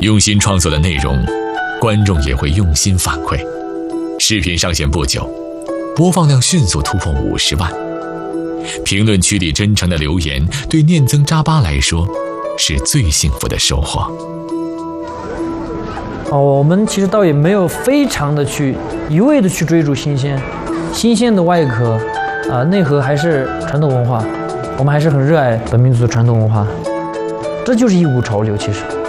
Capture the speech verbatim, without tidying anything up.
用心创作的内容，观众也会用心反馈。视频上线不久，播放量迅速突破五十万。评论区里真诚的留言，对念增扎巴来说是最幸福的收获。 哦，我们其实倒也没有非常的去一味的去追逐新鲜，新鲜的外壳，啊、呃，内核还是传统文化，我们还是很热爱本民族的传统文化，这就是一股潮流，其实。